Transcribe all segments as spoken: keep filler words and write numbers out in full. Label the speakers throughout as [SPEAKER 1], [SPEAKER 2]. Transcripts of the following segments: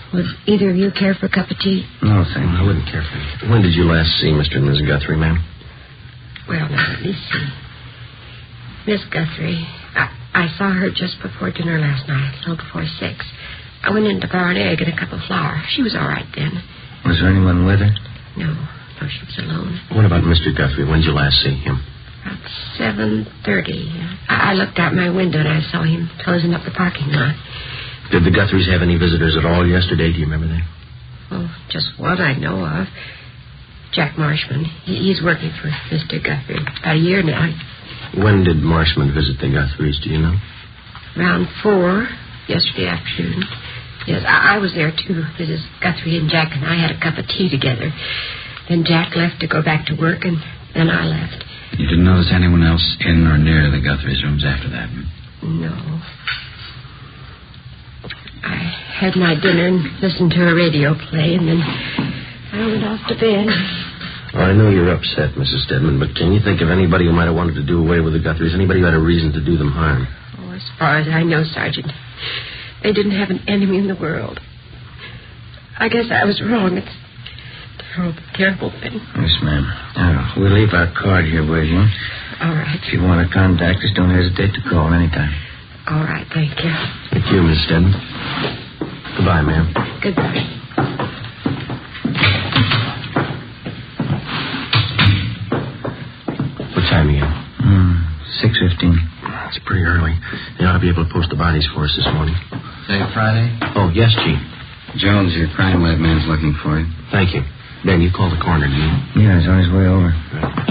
[SPEAKER 1] Would either of you care for a cup of tea?
[SPEAKER 2] No, thank you. I wouldn't care for it. When did you last see Mister and Missus Guthrie, ma'am?
[SPEAKER 1] Well, now, let me see. Miss Guthrie, I, I saw her just before dinner last night, a little before six. I went in to borrow an egg and a cup of flour. She was all right then.
[SPEAKER 2] Was there anyone with her?
[SPEAKER 1] No, no, she was alone.
[SPEAKER 2] What about Mister Guthrie? When did you last see him?
[SPEAKER 1] About seven thirty. I, I looked out my window and I saw him closing up the parking lot.
[SPEAKER 2] Did the Guthries have any visitors at all yesterday? Do you remember that?
[SPEAKER 1] Oh, just one I know of. Jack Marshman. He, he's working for Mister Guthrie about a year now.
[SPEAKER 2] When did Marshman visit the Guthries, do you know?
[SPEAKER 1] Around four, yesterday afternoon. Yes, I, I was there, too. Missus Guthrie and Jack and I had a cup of tea together. Then Jack left to go back to work, and then I left.
[SPEAKER 3] You didn't notice anyone else in or near the Guthries' rooms after that?
[SPEAKER 1] No. I had my dinner and listened to a radio play, and then I went off to bed.
[SPEAKER 2] Well, I know you're upset, Missus Stedman, but can you think of anybody who might have wanted to do away with the Guthries? Anybody who had a reason to do them harm?
[SPEAKER 1] Oh, as far as I know, Sergeant, they didn't have an enemy in the world. I guess I was wrong. It's a terrible, terrible thing.
[SPEAKER 2] Yes, ma'am. Uh, we'll leave our card here with you.
[SPEAKER 1] All right.
[SPEAKER 2] If you want to contact us, don't hesitate to call anytime.
[SPEAKER 1] All right, thank you.
[SPEAKER 2] Thank you, Miss Stedman. Goodbye, ma'am.
[SPEAKER 1] Goodbye.
[SPEAKER 2] What time are you? Mm, six fifteen. It's pretty early. They ought to be able to post the bodies for us this morning.
[SPEAKER 3] Say Friday?
[SPEAKER 2] Oh, yes, Chief.
[SPEAKER 3] Jones, your crime lab man's looking for you.
[SPEAKER 2] Thank you. Ben, you called the coroner, didn't you?
[SPEAKER 4] Yeah, he's on his way over.
[SPEAKER 2] Good.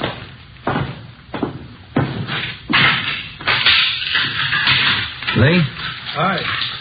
[SPEAKER 4] Lee?
[SPEAKER 5] Hi.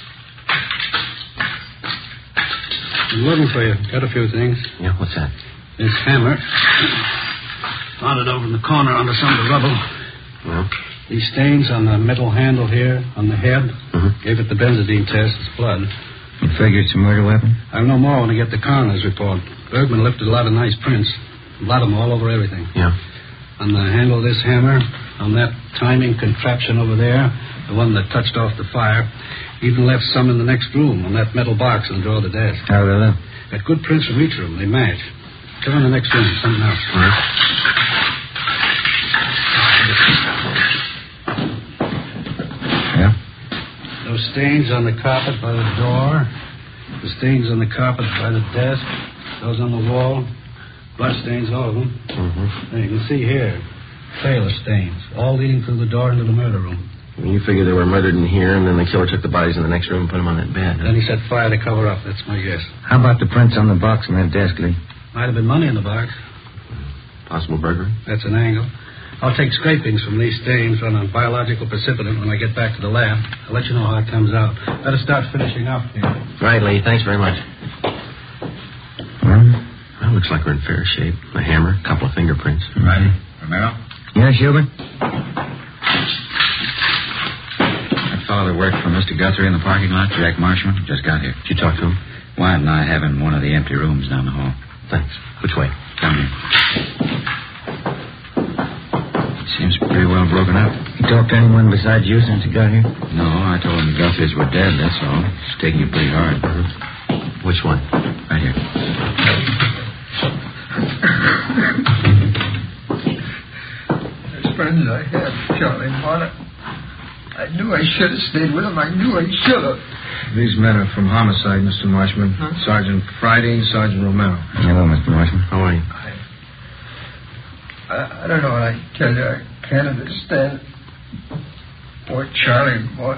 [SPEAKER 5] I'm looking for you. Got a few things.
[SPEAKER 2] Yeah, what's that?
[SPEAKER 5] This hammer. Found it over in the corner under some of the rubble.
[SPEAKER 2] Well?
[SPEAKER 5] These stains on the metal handle here, on the head.
[SPEAKER 2] Mm-hmm.
[SPEAKER 5] Gave it the benzodine test. It's blood.
[SPEAKER 4] You figure it's a murder weapon?
[SPEAKER 5] I'll know more when I get the coroner's report. Bergman lifted a lot of nice prints. A lot of them all over everything.
[SPEAKER 2] Yeah.
[SPEAKER 5] On the handle of this hammer, on that timing contraption over there, the one that touched off the fire, even left some in the next room on that metal box in the drawer of the desk.
[SPEAKER 4] How do they look?
[SPEAKER 5] Got good prints from each room. They match. Come in the next room. Something else.
[SPEAKER 2] All right.
[SPEAKER 4] Yeah?
[SPEAKER 5] Those stains on the carpet by the door. The stains on the carpet by the desk. Those on the wall. Blood stains, all of them.
[SPEAKER 2] Mm-hmm.
[SPEAKER 5] And you can see here, trailer stains, all leading through the door into the murder room.
[SPEAKER 2] Well, you figure they were murdered in here, and then the killer took the bodies in the next room and put them on that bed. Huh?
[SPEAKER 5] Then he set fire to cover up. That's my guess.
[SPEAKER 4] How about the prints on the box in that desk, Lee?
[SPEAKER 5] Might have been money in the box.
[SPEAKER 2] Possible burglary?
[SPEAKER 5] That's an angle. I'll take scrapings from these stains on a biological precipitant when I get back to the lab. I'll let you know how it comes out. Better start finishing up here.
[SPEAKER 2] Right, Lee. Thanks very much.
[SPEAKER 4] Well?
[SPEAKER 2] Well, looks like we're in fair shape. A hammer, a couple of fingerprints.
[SPEAKER 3] Right. Romero?
[SPEAKER 4] Yes, Hubert?
[SPEAKER 3] That fellow that worked for Mister Guthrie in the parking lot, Jack Marshman, just got here.
[SPEAKER 2] Did you talk to him?
[SPEAKER 3] Wyatt and I have him in one of the empty rooms down the hall.
[SPEAKER 2] Thanks. Which way?
[SPEAKER 3] Come here. Seems pretty well broken up.
[SPEAKER 4] You talked to anyone besides you since you got here?
[SPEAKER 3] No, I told him the Guthries were dead, that's all. It's taking you pretty hard.
[SPEAKER 2] Mm-hmm. Which one?
[SPEAKER 3] Right here.
[SPEAKER 6] As friends I had, Charlie Bonnet. I knew I should have stayed with him. I knew I should have.
[SPEAKER 4] These men are from homicide, Mister Marshman.
[SPEAKER 6] Huh?
[SPEAKER 4] Sergeant Friday and Sergeant Romero.
[SPEAKER 2] Hello, Mister Marshman. How are you?
[SPEAKER 6] I, I, I don't know what I tell you. I can't understand. Boy, Charlie, boy.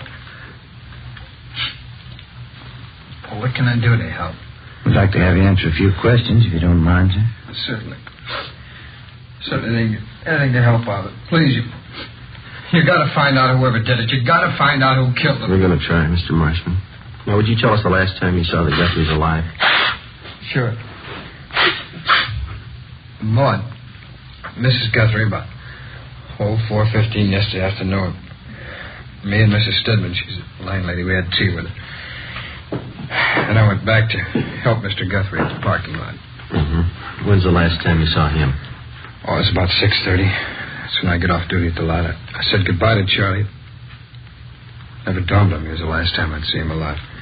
[SPEAKER 6] Well, what can I do to help?
[SPEAKER 4] I'd like to have you answer a few questions, if you don't mind, sir.
[SPEAKER 6] Certainly. Certainly anything, anything to help out. Please, you, you got to find out whoever did it. You got to find out who killed them.
[SPEAKER 2] We're going to try, Mister Marshman. Now, would you tell us the last time you saw the Guthries alive?
[SPEAKER 6] Sure. Maud, Missus Guthrie, about oh four fifteen yesterday afternoon. Me and Missus Stedman, she's a landlady, we had tea with her. And I went back to help Mister Guthrie at the parking lot.
[SPEAKER 2] Mm-hmm. When's the last time you saw him?
[SPEAKER 6] Oh, it was about six thirty. That's when I get off duty at the lot. I, I said goodbye to Charlie. Never dawned on me it was the last time I'd see him alive.